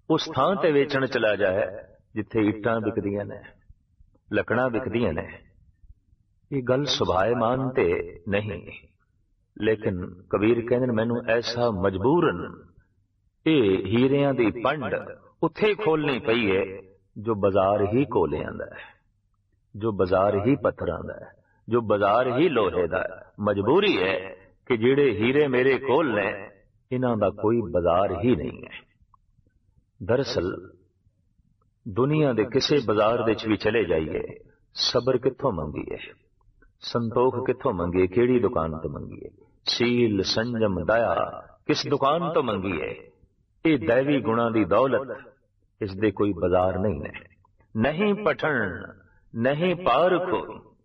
उस थां ते वेचण चला जाए जिथे इट्टां विकदियां ने, लकड़ां विकदियां ने। ये गल सुभाएमान ते नहीं, लेकिन कबीर कहंदे मैनू ऐसा मजबूरन ये हीरियां दी पंड उत्थे खोलनी पई है जो बाजार ही कोलियां दा है, जो बाजार ही पत्थरां दा है, जो बाजार ही लोहे दा है। मजबूरी है कि जिहड़े हीरे मेरे कोल ने इन्हां दा कोई बाजार ही नहीं है। दरअसल दुनिया दे किसे बाजार दे च भी चले जाइए, सबर कित्थों मंगीए, संतोख कित्थों मंगीए, केड़ी दुकान तो मंगीए, शील संजम दया किस दुकान तो मंगीए। ये दैवी गुणा दी दौलत, इसदे कोई बाजार नहीं है। नहीं पठण नहीं पारखो।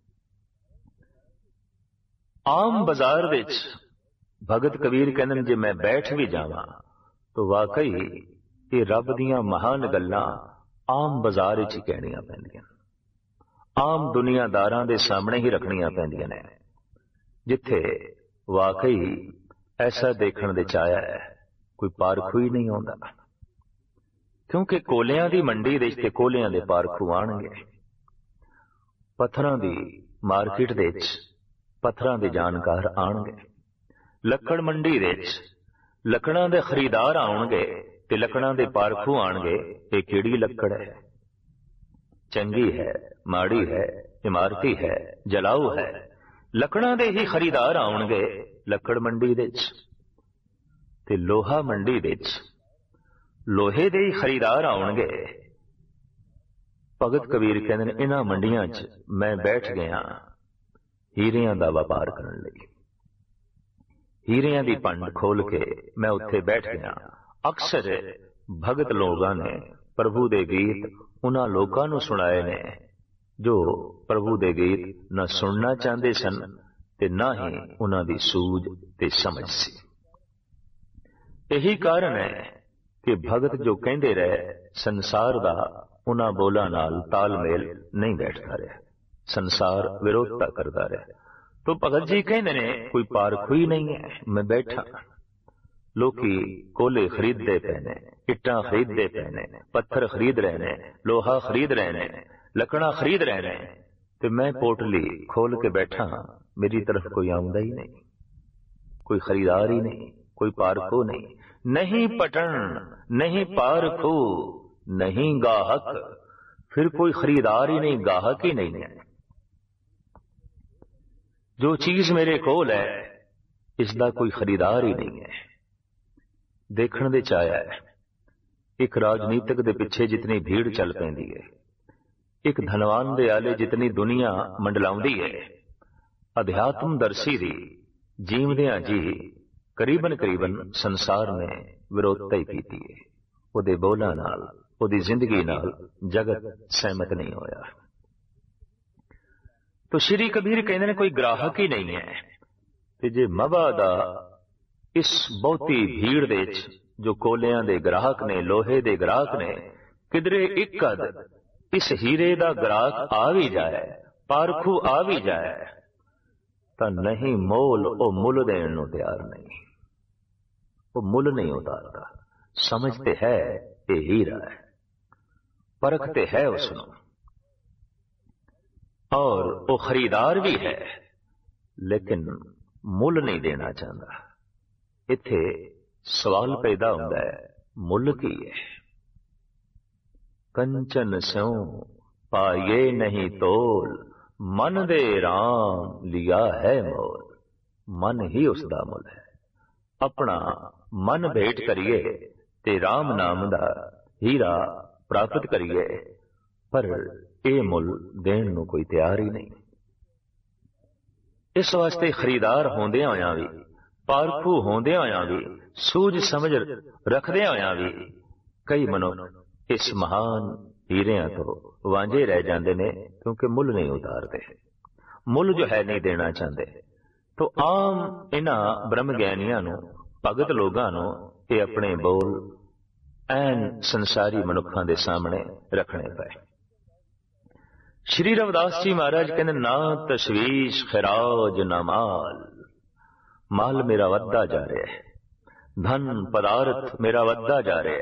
आम बाजार विच भगत कबीर कहंदे जे मैं बैठ भी जावां तो वाकई ये रब दियां महान गल्लां आम बाजार विच ही कहणियां पैंदियां, आम दुनियादारां दे सामने ही रखणियां पैंदियां ने, जिथे वाकई ऐसा देखण दे चाया है कोई पारखू ही नहीं आउंदा। क्योंकि कोलियां दी मंडी दे ते कोलियां दे पारखू आणगे, पत्थरां दी मार्केट दे च पत्थरां दे जानकार आणगे, लक्कड़ मंडी दे च लकड़ां दे खरीदार आउणगे ते लकड़ां दे पारखू आणगे। ये किहड़ी लक्कड़ है, चंगी है, माड़ी है, इमारती है, जलाऊ है। लकड़ां दे ही खरीदार आउणगे लक्कड़ मंडी दे च, ते लोहा मंडी दे च लोहे दे ही खरीदार आउणगे। भगत कबीर कहंदे ने इन्हां मंडियां च मैं बैठ गया हीरियां दा व्यापार करन लई। हीरियां दी पंड खोल के मैं उत्थे बैठ गया। अक्सर भगत लोगां ने प्रभु दे गीत उन्हां लोकां नूं सुणाए ने जो प्रभु दे गीत न सुनना चाहते सन ते ना ही उन्हां दी सूझ ते समझ सी। यही कारण है कि भगत जो कहंदे रहे संसार दा उन्हां बोलां नाल तालमेल नहीं बैठता रहा, संसार विरोधता करता रहा। तो भगत जी कहंदे ने कोई पारखू ही नहीं है। मैं बैठा, लोकी कोले खरीदते पे ने, इट्टां खरीदते पे ने, पत्थर खरीद रहे ने, लोहा खरीद रहे ने, लकड़ा खरीद रहे ने, ते मैं पोटली खोल के बैठा, मेरी तरफ कोई आउंदा ही नहीं, कोई खरीदार ही नहीं, कोई पारखू नहीं। नहीं पटन नहीं पारखू नहीं गाहक, फिर कोई खरीदार ही नहीं, गाहक ही नहीं है। जो चीज मेरे कोल है इसका कोई खरीदार ही नहीं है। देखण दे चाया है, एक राजनीतिक दे पिछे जितनी भीड़ चल पैंदी है, एक धनवान दे आले जितनी दुनिया मंडलाउंदी है, अध्यात्म दर्शी दी जीवदियां जी करीबन करीबन संसार ने विरोधता ही कीती है। उहदे बोलां नाल, उहदी जिंदगी नाल जगत सहमत नहीं होया। तो श्री कबीर कहंदे ने कोई ग्राहक ही नहीं है। ते जे मवा दा इस बहुती भीड़ दे च जो कोलियां दे ग्राहक ने, लोहे दे ग्राहक ने, किधरे एक अद इस हीरे दा ग्राहक आ भी जाए, पारखू आ भी जाए, तां नहीं मोल ओ मुल देण नूं तैयार नहीं, वो मुल नहीं उतारता। समझते है ये हीरा है, परखते है उसनूं, और वो खरीदार भी है लेकिन मुल नहीं देना चाहता। इत्थे सवाल पैदा होता है, मुल की है? कंचन स्यों पाये नहीं तोल, मन दे राम लिया है मोल। मन ही उसका मुल है। अपना मन भेंट करिए ते राम नाम दा हीरा प्राप्त करिए, पर यह मुल देण नूं कोई तैयार ही नहीं। इस वास्ते खरीदार होंदे होया भी, पारखू होंदे होया भी, सूझ समझ रखदे होया भी कई मनुख इस महान हीरियां तो वांझे रह जाते ने, क्योंकि मुल नहीं उतारते, मुल जो है नहीं देना चाहते। तो आम इन्हां ब्रह्म ज्ञानियां नूं, भगत लोगां नूं ये अपने बोल ऐन संसारी मनुखां दे सामने रखने पए। श्री रविदास जी महाराज कहते ना तशवीश खिराज ना माल, माल मेरा वधदा जा रहा है, धन पदार्थ मेरा वधदा जा रहा है,